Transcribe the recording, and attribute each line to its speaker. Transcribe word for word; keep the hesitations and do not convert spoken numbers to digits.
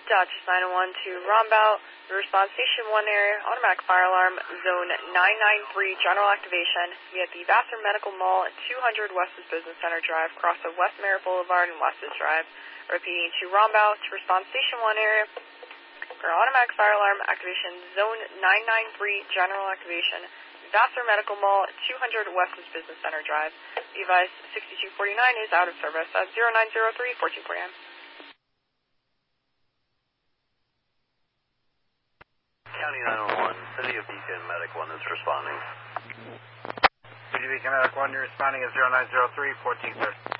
Speaker 1: Dodgers nine oh one to Rombout, response station one area, automatic fire alarm, zone nine nine three, general activation. Be at the Vassar Medical Mall at two hundred West's Business Center Drive, cross of West Merritt Boulevard and West's Drive. Repeating to Rombout to response station one area for automatic fire alarm activation, zone nine nine three, general activation. Vassar Medical Mall, two hundred West's Business Center Drive. Be advised, sixty-two forty-nine is out of service at zero nine zero three, fourteen forty-nine.
Speaker 2: County nine one one, City of Beacon, Medic one is responding.
Speaker 3: City of Beacon, Medic one, you're responding at zero nine zero three, fourteen thirty.